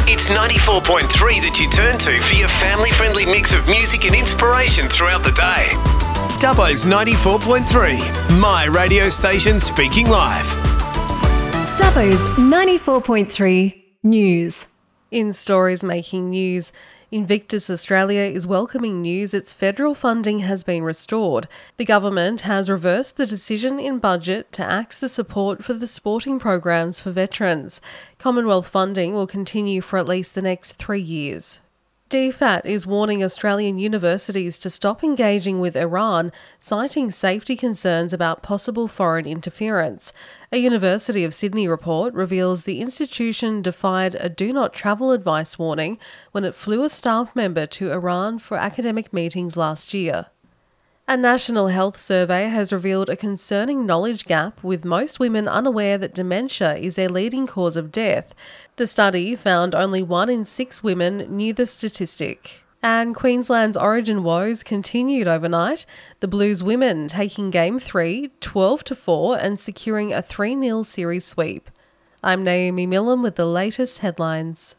It's 94.3 that you turn to for your family-friendly mix of music and inspiration throughout the day. Dubbo's 94.3, my radio station speaking live. Dubbo's 94.3 News. In stories making news, Invictus Australia is welcoming news its federal funding has been restored. The government has reversed the decision in budget to axe the support for the sporting programs for veterans. Commonwealth funding will continue for at least the next 3 years. DFAT is warning Australian universities to stop engaging with Iran, citing safety concerns about possible foreign interference. A University of Sydney report reveals the institution defied a do not travel advice warning when it flew a staff member to Iran for academic meetings last year. A national health survey has revealed a concerning knowledge gap, with most women unaware that dementia is their leading cause of death. The study found only 1 in 6 women knew the statistic. And Queensland's Origin woes continued overnight, the Blues women taking Game 3, 12-4 and securing a 3-0 series sweep. I'm Naomi Millam with the latest headlines.